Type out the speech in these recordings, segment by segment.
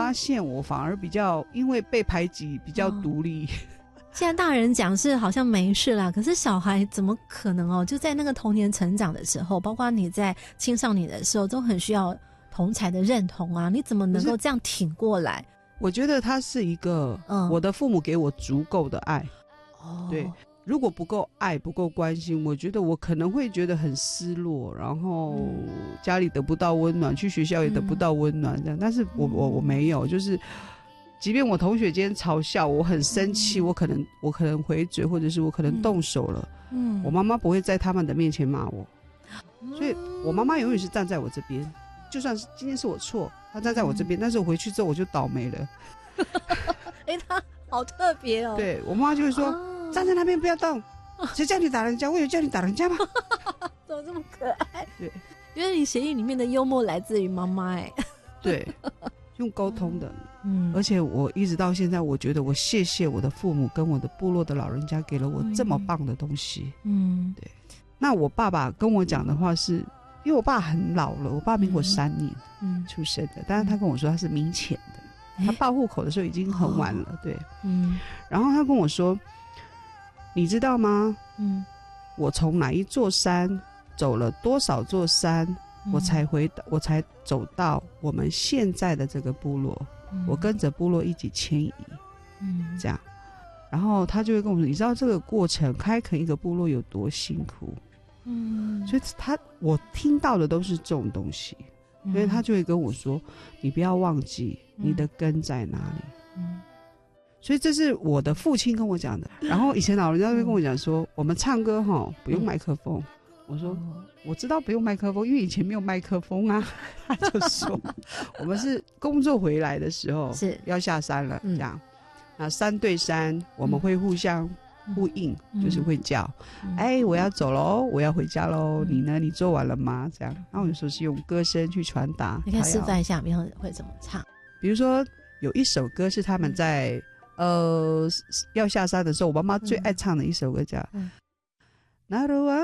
发现我反而比较因为被排挤比较独立。 现在大人讲是好像没事啦，可是小孩怎么可能哦？就在那个童年成长的时候，包括你在青少年的时候，都很需要同侪的认同啊，你怎么能够这样挺过来？ 我觉得他是一个，我的父母给我足够的爱。对，如果不够爱不够关心，我觉得我可能会觉得很失落，然后家里得不到温暖，去学校也得不到温暖这样。但是我没有，就是即便我同学间嘲笑我很生气，我可能回嘴，或者是我可能动手了，我妈妈不会在他们的面前骂我，所以我妈妈永远是站在我这边，就算是今天是我错，她站在我这边，但是我回去之后我就倒霉了。 她好特别哦。 对，我妈妈就会说，站在那边不要动，谁叫你打人家？我有叫你打人家吗？ 怎么这么可爱？ 对， 因为你血液里面的幽默来自于妈妈。 对，用沟通的。而且我一直到现在，我觉得我谢谢我的父母跟我的部落的老人家给了我这么棒的东西。对。那我爸爸跟我讲的话是，因为我爸很老了，我爸民国3年出生的，但是他跟我说他是民前的，他报户口的时候已经很晚了。对。然后他跟我说，你知道吗？我从哪一座山走了多少座山，我才走到我们现在的这个部落。我跟着部落一起迁移，这样，然后他就会跟我说，你知道这个过程开垦一个部落有多辛苦，所以我听到的都是这种东西，所以他就会跟我说，你不要忘记你的根在哪里。所以这是我的父亲跟我讲的。然后以前老人家会跟我讲说，我们唱歌不用麦克风。我说我知道不用麦克风，因为以前没有麦克风啊。他就说我们是工作回来的时候是要下山了，这样，那山对山我们会互相呼应，就是会叫，哎，我要走咯，我要回家咯，你呢？你做完了吗？这样。然后有时候是用歌声去传达。 你可以示范一下，比如会怎么唱？ 比如说有一首歌是他们在要下山的时候，我妈妈最爱唱的一首歌叫那罗啊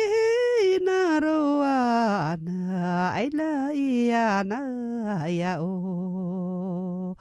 你那罗啊那哎啦呀那呀哦